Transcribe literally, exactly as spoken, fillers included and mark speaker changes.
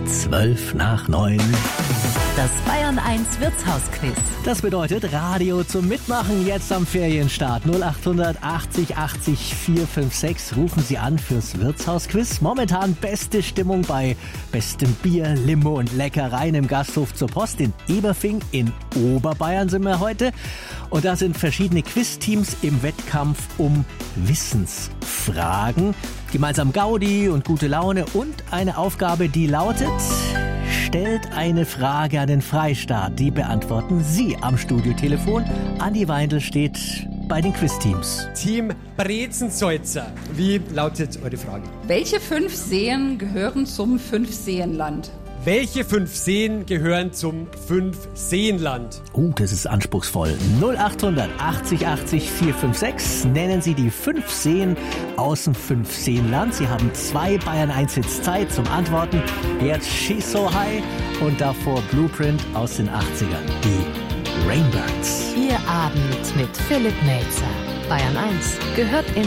Speaker 1: Zwölf nach neun.
Speaker 2: Das Bayern eins Wirtshausquiz.
Speaker 1: Das bedeutet Radio zum Mitmachen jetzt am Ferienstart. null acht achtzig achtzig vier fünf sechs rufen Sie an fürs Wirtshausquiz. Momentan beste Stimmung bei bestem Bier, Limo und Leckereien im Gasthof zur Post in Eberfing in Oberbayern sind wir heute. Und da sind verschiedene Quizteams im Wettkampf um Wissensfragen. Gemeinsam Gaudi und gute Laune und eine Aufgabe, die lautet: Stellt eine Frage an den Freistaat. Die beantworten Sie am Studiotelefon. Andi Weindl steht bei den Quizteams.
Speaker 3: Team Brezensalzer. Wie lautet eure Frage?
Speaker 4: Welche fünf Seen gehören zum Fünfseenland?
Speaker 3: Welche fünf Seen gehören zum Fünfseenland?
Speaker 1: Oh, das ist anspruchsvoll. null acht achtzig achtzig vier fünf sechs. Nennen Sie die fünf Seen aus dem Fünfseenland. Sie haben zwei Bayern eins Hits Zeit zum Antworten. Jetzt She's So High und davor Blueprint aus den achtzigern. Die Rainbirds.
Speaker 2: Ihr Abend mit Philipp Melzer. Bayern eins gehört in